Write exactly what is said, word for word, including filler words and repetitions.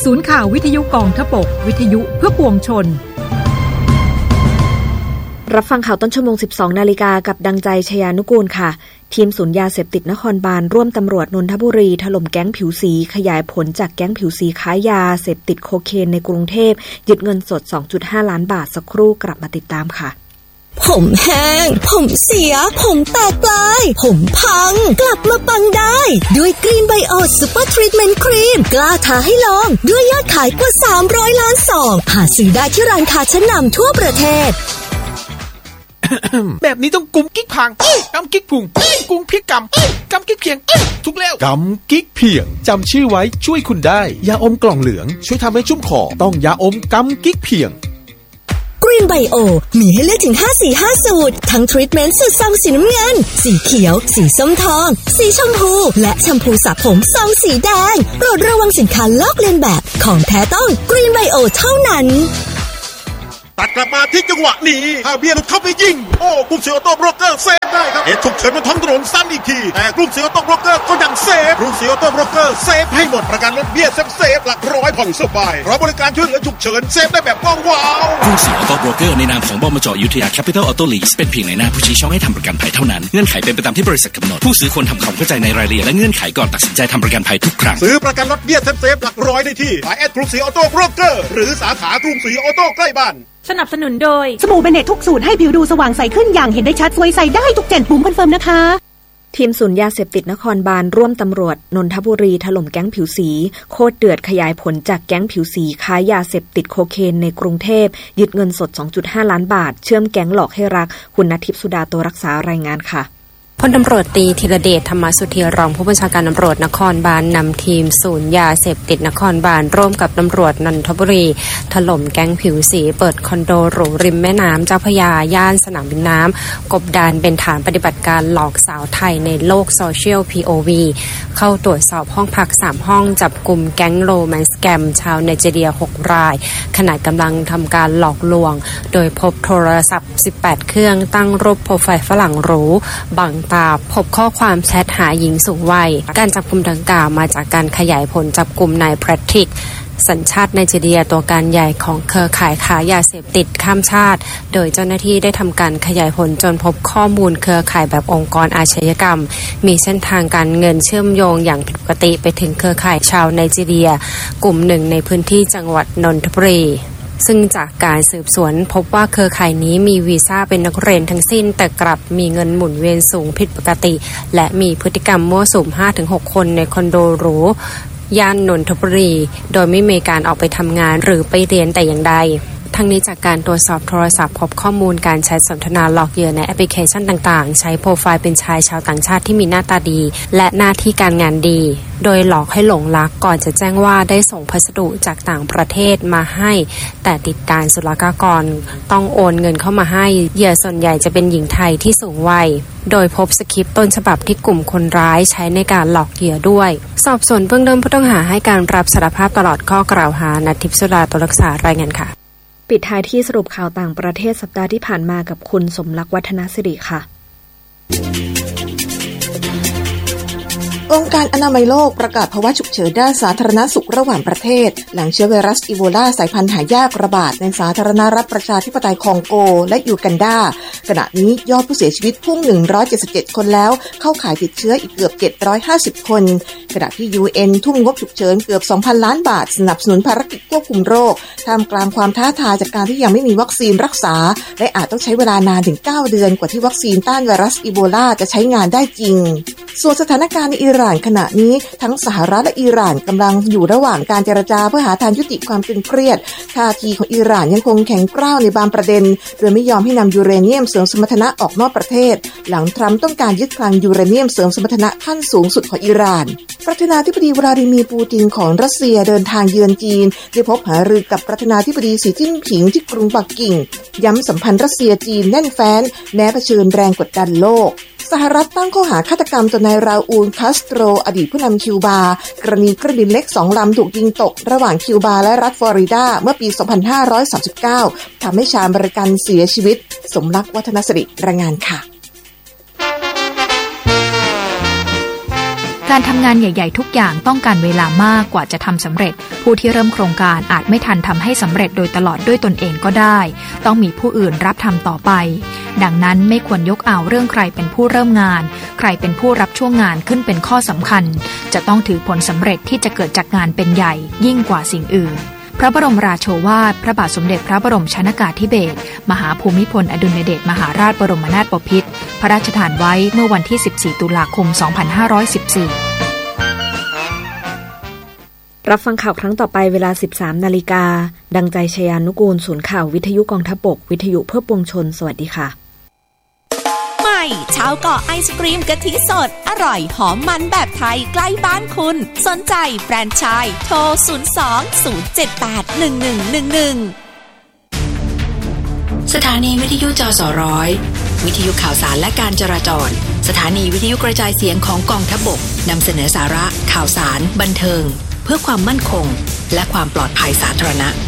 ศูนย์ข่าววิทยุกองทพบกวิทยุเพื่อปวงชนรับฟังข่าวต้นชั่วโมง สิบสองนาฬิกากับดังใจชยานุกูลค่ะทีมศูนย์ยาเสพติดนครบาลร่วมตำรวจนนทบุรีถล่มแก๊งผิวสีขยายผลจากแก๊งผิวสีค้ายาเสพติดโคเคนในกรุงเทพยึดเงินสด สองจุดห้าล้านบาทสักครู่กลับมาติดตามค่ะผมแห้งผมเสียผมแตกปลายผมพังกลับมาปังได้ด้วยกรีนไบโอซูเปอร์ทรีทเมนต์ครีมกล้าท้าให้ลองด้วยยอดขายกว่าสามร้อยล้านซองหาซื้อได้ที่ร้านค้าชั้นนำทั่วประเทศแบบนี้ต้องกุมกิ๊กพังกำกิ๊กพุงกุมเพียกกำกำกิ๊กเพียงทุกแล้วกำกิ๊กเพียงจำชื่อไว้ช่วยคุณได้ยาอมกล่องเหลืองช่วยทำให้ชุ่มคอต้องยาอมกำกิ๊กเพียงกรีนไบโอมีให้เลือกถึงห้าสีห้าสูตรทั้งทรีทเมนต์สูตรซองสีน้ำเงินสีเขียวสีส้มทองสีชมพูและแชมพูสระผมซองสีแดงโปรดระวังสินค้าลอกเลียนแบบของแท้ต้องกรีนไบโอเท่านั้นตัดกลับมาที่จังหวะนี้ฮาเบียร์เข้าไปยิงโอ้กลุ่มเสือโต้โบรกเกอร์เซฟได้ครับเหตุฉุกเฉินบนท้องถนนซ้ำอีกทีแต่กลุ่มเสือโต้โบรกเกอร์ก็ยังเซฟกลุ่มเสือโต้โบรกเกอร์เซฟให้หมดประกันรถเบี้ยเซฟเซฟหลักร้อยผ่อนสบายเพราะบริการช่วยเหลือฉุกเฉินเซฟได้แบบว้าวว้าวกลุ่มเสือโต้โบรกเกอร์ในนามของบมจ.อยุธยาแคปิตอลออโต้ลีสเป็นเพียงในหน้าผู้ชี้ช่องให้ทำประกันภัยเท่านั้นเงื่อนไขเป็นไปตามที่บริษัทกำหนดผู้ซื้อควรทำความเข้าใจในรายละเอียดและเงื่อนไขก่อนตัดสินใจทำประกันภัยทุกครั้งซื้อประกันรถเบี้ยเซฟเซฟหลักร้อยได้ที่สายแอดกลุ่มเสือโต้โบรกเกอร์หรือสาขากลุ่มเสือโต้ใกล้บ้านสนับสนุนโดยสบู่เบเนตทุกสูตรให้ผิวดูสว่างใสขึ้นอย่างเห็นได้ชัดสวยใสได้ทุกเจนปุ่มคอนเฟิร์มนะคะทีมศูนย์ยาเสพติดนครบาลร่วมตำรวจนนทบุรีถล่มแก๊งผิวสีโคตรเดือดขยายผลจากแก๊งผิวสีค้ายาเสพติดโคเคนในกรุงเทพยึดเงินสด สองจุดห้าล้านบาทเชื่อมแก๊งหลอกให้รักคุณณทิพย์สุดาโตรักษารายงานค่ะพลตำรวจตรีธีรเดชธรรมสุธีรองผู้บัญชาการตำรวจนครบาลนำทีมศูนย์ยาเสพติดนครบาลร่วมกับตำรวจนนทบุรีถล่มแก๊งผิวสีเปิดคอนโดหรูริมแม่น้ำเจ้าพระยาย่านสนามบินน้ำกบดานเป็นฐานปฏิบัติการหลอกสาวไทยในโลกโซเชียล พี โอ วี เข้าตรวจสอบห้องพักสามห้องจับกลุ่มแก๊งโรแมนส์แกมชาวไนจีเรียหกรายขณะกำลังทำการหลอกลวงโดยพบโทรศัพท์สิบแปดเครื่องตั้งรูปโปรไฟล์ฝรั่งหรูบังตาพบข้อความแชทหาหญิงสูงวัยการจับกุมดังกล่าวมาจากการขยายผลจับกุมนายแพทริกสัญชาติไนจีเรียตัวการใหญ่ของเครือข่ายค้ายาเสพติดข้ามชาติโดยเจ้าหน้าที่ได้ทำการขยายผลจนพบข้อมูลเครือข่ายแบบองค์กรอาชญากรรมมีเส้นทางการเงินเชื่อมโยงอย่างผิดปกติไปถึงเครือข่ายชาวไนจีเรียกลุ่มหนึ่งในพื้นที่จังหวัดนนทบุรีซึ่งจากการสืบสวนพบว่าเครือข่ายนี้มีวีซ่าเป็นนักเรียนทั้งสิ้นแต่กลับมีเงินหมุนเวียนสูงผิดปกติและมีพฤติกรรมมั่วสุม ห้าถึงหก คนในคอนโดหรูย่านนนทบุรีโดยไม่มีการออกไปทำงานหรือไปเรียนแต่อย่างใดทั้งนี้จากการตรวจสอบโทรศัพท์พบข้อมูลการแชทสนทนาหลอกเหยื่อในแอปพลิเคชันต่างๆใช้โปรไฟล์เป็นชายชาวต่างชาติที่มีหน้าตาดีและหน้าที่การงานดีโดยหลอกให้หลงรักก่อนจะแจ้งว่าได้ส่งพัสดุจากต่างประเทศมาให้แต่ติดการศุลกากรต้องโอนเงินเข้ามาให้เหยื่อส่วนใหญ่จะเป็นหญิงไทยที่สูงวัยโดยพบสคริปต์ต้นฉบับที่กลุ่มคนร้ายใช้ในการหลอกเหยื่อด้วยสอบสวนเบื้องต้นผู้ต้องหาให้การรับสารภาพตลอดข้อกล่าวหาณทิพย์สุดาโตรักษารายงานค่ะปิดท้ายที่สรุปข่าวต่างประเทศสัปดาห์ที่ผ่านมากับคุณสมรักวัฒนสิริค่ะองค์การอนามัยโลกประกาศภาวะฉุกเฉินด้านสาธารณสุขระหว่างประเทศหลังเชื้อไวรัสอีโบลาสายพันธุ์หายากระบาดในสาธารณรัฐประชาธิปไตยคองโกและยูกันดาขณะนี้ยอดผู้เสียชีวิตพุ่งหนึ่งร้อยเจ็ดสิบเจ็ดคนแล้วเข้าข่ายติดเชื้ออีกเกือบเจ็ดร้อยห้าสิบคนขณะที่ ยู เอ็น ทุ่มงบฉุกเฉินเกือบ สองพัน ล้านบาทสนับสนุนภารกิจควบคุมโรคท่ามกลางความท้าทายจากการที่ยังไม่มีวัคซีนรักษาและอาจต้องใช้เวลานานถึงเก้าเดือนกว่าที่วัคซีนต้านไวรัสอีโบลาจะใช้งานได้จริงส่วนสถานการณ์ในอิหร่านขณะนี้ทั้งสหรัฐและอิหร่านกำลังอยู่ระหว่างการเจรจาเพื่อหาทางยุติความตึงเครียดท่าทีของอิหร่านยังคงแข็งกร้าวในบางประเด็นโดยไม่ยอมให้นำยูเรเนียมเสริมสมรรถนะออกนอกประเทศหลังทรัมป์ต้องการยึดคลังยูเรเนียมเสริมสมรรถนะขั้นสูงสุดของอิหร่านประธานาธิบดีวลาดิมีร์ปูตินของรัสเซียเดินทางเยือนจีนได้พบหารือกับประธานาธิบดีสีจิ้นผิงที่กรุงปักกิ่งย้ำสัมพันธ์รัสเซียจีนแน่นแฟ้นแม้เผชิญแรงกดดันโลกสหรัฐตั้งข้อหาฆาตกรรมต่อนายราอูลคาสโตรอดีตผู้นำคิวบากรณีเครื่องบินเล็กสองลำถูกยิงตกระหว่างคิวบาและรัฐฟลอริดาเมื่อปี สองพันห้าร้อยสามสิบเก้า ทำให้ชาวอเมริกันเสียชีวิตสมรักวัฒนสิริรายงานค่ะการทำงานใหญ่ๆทุกอย่างต้องการเวลามากกว่าจะทำสำเร็จผู้ที่เริ่มโครงการอาจไม่ทันทำให้สำเร็จโดยตลอดด้วยตนเองก็ได้ต้องมีผู้อื่นรับทำต่อไปดังนั้นไม่ควรยกเอาเรื่องใครเป็นผู้เริ่มงานใครเป็นผู้รับช่วงงานขึ้นเป็นข้อสำคัญจะต้องถือผลสำเร็จที่จะเกิดจากงานเป็นใหญ่ยิ่งกว่าสิ่งอื่นพระบรมราโชวาทพระบาทสมเด็จพระบรมชนกาธิเบศรมหาภูมิพลอดุลยเดชมหาราชบรมนาถบพิตรพระราชทานไว้เมื่อวันที่สิบสี่ตุลาคมสองพันห้าร้อยสิบสี่รับฟังข่าวครั้งต่อไปเวลา สิบสามนาฬิกาดังใจชยานุกูลศูนย์ข่าววิทยุกองทัพบกวิทยุเพื่อปวงชนสวัสดีค่ะใหม่ชาวเกาะไอศกรีมกะทิสดอร่อยหอมมันแบบไทยใกล้บ้านคุณสนใจแฟรนไชส์โทรศูนย์ สอง ศูนย์ เจ็ด แปด หนึ่ง หนึ่ง หนึ่ง หนึ่งสถานีวิทยุจสร้อยวิทยุข่าวสารและการจราจรสถานีวิทยุกระจายเสียงของกองทัพบกนำเสนอสาระข่าวสารบันเทิงเพื่อความมั่นคงและความปลอดภัยสาธารณะ